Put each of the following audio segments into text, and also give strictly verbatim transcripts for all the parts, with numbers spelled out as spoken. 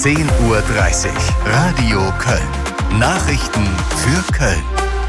zehn Uhr dreißig. Radio Köln. Nachrichten für Köln.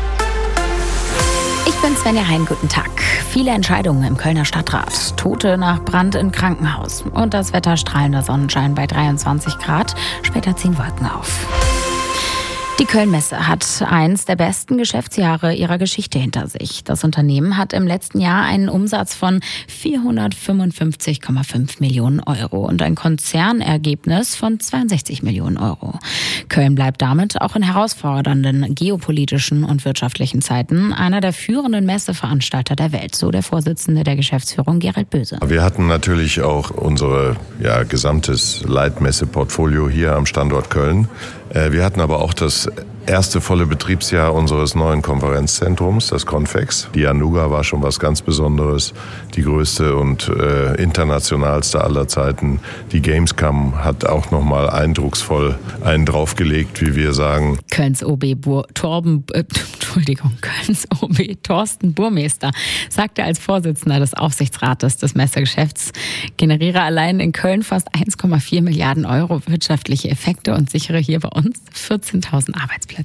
Ich bin Svenja Hein, guten Tag. Viele Entscheidungen im Kölner Stadtrat. Tote nach Brand in Krankenhaus. Und das Wetter strahlender Sonnenschein bei dreiundzwanzig Grad. Später ziehen Wolken auf. Die Köln-Messe hat eins der besten Geschäftsjahre ihrer Geschichte hinter sich. Das Unternehmen hat im letzten Jahr einen Umsatz von vierhundertfünfundfünfzig Komma fünf Millionen Euro und ein Konzernergebnis von zweiundsechzig Millionen Euro. Köln bleibt damit auch in herausfordernden geopolitischen und wirtschaftlichen Zeiten einer der führenden Messeveranstalter der Welt, so der Vorsitzende der Geschäftsführung Gerald Böse. Wir hatten natürlich auch unser ja, gesamtes Leitmesseportfolio hier am Standort Köln. Wir hatten aber auch das erste volle Betriebsjahr unseres neuen Konferenzzentrums, das Konfex. Die Anuga war schon was ganz Besonderes, die größte und äh, internationalste aller Zeiten. Die Gamescom hat auch nochmal eindrucksvoll einen draufgelegt, wie wir sagen. Kölns O B Bur Torben, äh, Entschuldigung, Kölns O B Thorsten Burmester sagte als Vorsitzender des Aufsichtsrates des Messegeschäfts, generiere allein in Köln fast eins Komma vier Milliarden Euro wirtschaftliche Effekte und sichere hier bei uns vierzehntausend Arbeitsplätze.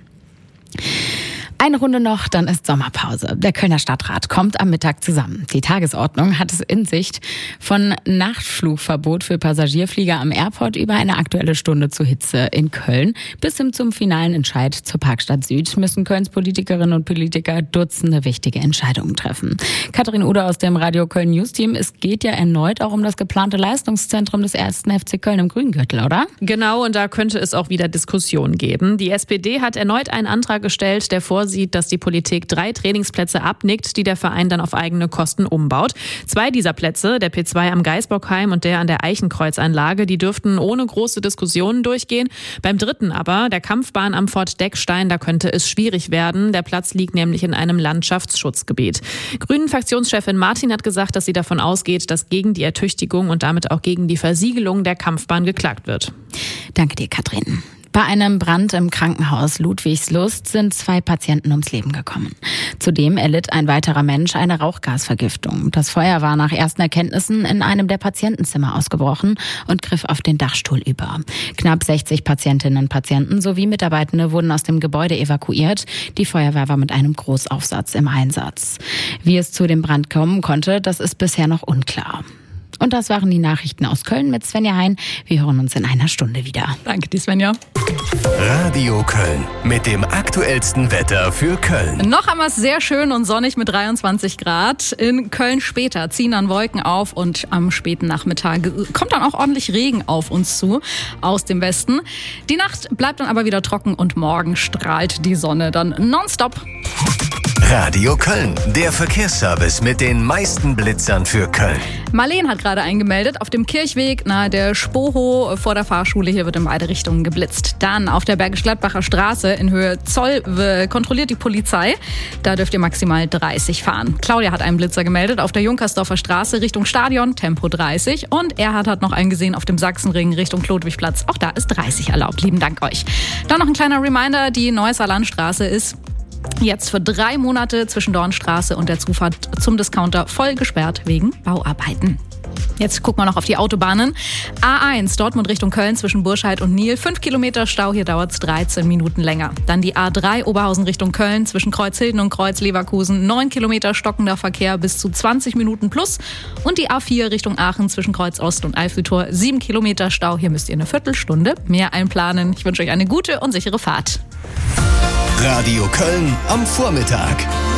Eine Runde noch, dann ist Sommerpause. Der Kölner Stadtrat kommt am Mittag zusammen. Die Tagesordnung hat es in sich, von Nachtflugverbot für Passagierflieger am Airport über eine aktuelle Stunde zur Hitze in Köln bis hin zum finalen Entscheid zur Parkstadt Süd müssen Kölns Politikerinnen und Politiker Dutzende wichtige Entscheidungen treffen. Katrin Ude aus dem Radio Köln News Team. Es geht ja erneut auch um das geplante Leistungszentrum des ersten F C Köln im Grüngürtel, oder? Genau, und da könnte es auch wieder Diskussionen geben. Die S P D hat erneut einen Antrag gestellt, der vorsieht, dass die Politik drei Trainingsplätze abnickt, die der Verein dann auf eigene Kosten umbaut. Zwei dieser Plätze, der P zwei am Geisbockheim und der an der Eichenkreuzanlage, die dürften ohne große Diskussionen durchgehen. Beim dritten aber, der Kampfbahn am Fort Deckstein, da könnte es schwierig werden. Der Platz liegt nämlich in einem Landschaftsschutzgebiet. Grünen-Fraktionschefin Martin hat gesagt, dass sie davon ausgeht, dass gegen die Ertüchtigung und damit auch gegen die Versiegelung der Kampfbahn geklagt wird. Danke dir, Katrin. Bei einem Brand im Krankenhaus Ludwigslust sind zwei Patienten ums Leben gekommen. Zudem erlitt ein weiterer Mensch eine Rauchgasvergiftung. Das Feuer war nach ersten Erkenntnissen in einem der Patientenzimmer ausgebrochen und griff auf den Dachstuhl über. Knapp sechzig Patientinnen und Patienten sowie Mitarbeitende wurden aus dem Gebäude evakuiert. Die Feuerwehr war mit einem Großaufsatz im Einsatz. Wie es zu dem Brand kommen konnte, das ist bisher noch unklar. Und das waren die Nachrichten aus Köln mit Svenja Hein. Wir hören uns in einer Stunde wieder. Danke dir, Svenja. Radio Köln mit dem aktuellsten Wetter für Köln. Noch einmal sehr schön und sonnig mit dreiundzwanzig Grad. In Köln später ziehen dann Wolken auf und am späten Nachmittag kommt dann auch ordentlich Regen auf uns zu aus dem Westen. Die Nacht bleibt dann aber wieder trocken und morgen strahlt die Sonne dann nonstop. Radio Köln, der Verkehrsservice mit den meisten Blitzern für Köln. Marleen hat gerade eingemeldet, auf dem Kirchweg nahe der Spoho vor der Fahrschule, hier wird in beide Richtungen geblitzt. Dann auf der Bergisch-Gladbacher Straße in Höhe Zoll kontrolliert die Polizei. Da dürft ihr maximal dreißig fahren. Claudia hat einen Blitzer gemeldet auf der Junkersdorfer Straße Richtung Stadion, Tempo dreißig. Und Erhard hat noch einen gesehen auf dem Sachsenring Richtung Klodwigplatz. Auch da ist dreißig erlaubt. Lieben Dank euch. Dann noch ein kleiner Reminder, die Neusser Landstraße ist jetzt für drei Monate zwischen Dornstraße und der Zufahrt zum Discounter voll gesperrt wegen Bauarbeiten. Jetzt gucken wir noch auf die Autobahnen. A eins, Dortmund Richtung Köln zwischen Burscheid und Niel. fünf Kilometer Stau, hier dauert es dreizehn Minuten länger. Dann die A drei, Oberhausen Richtung Köln zwischen Kreuzhilden und Kreuz-Leverkusen. neun Kilometer stockender Verkehr bis zu zwanzig Minuten plus. Und die A vier Richtung Aachen zwischen Kreuz Ost und Eiffeltor. sieben Kilometer Stau, hier müsst ihr eine Viertelstunde mehr einplanen. Ich wünsche euch eine gute und sichere Fahrt. Radio Köln am Vormittag.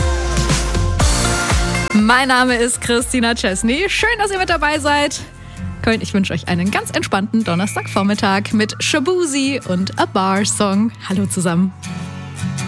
Mein Name ist Christina Chesney. Schön, dass ihr mit dabei seid. Köln, ich wünsche euch einen ganz entspannten Donnerstagvormittag mit Shabuzi und A Bar Song. Hallo zusammen.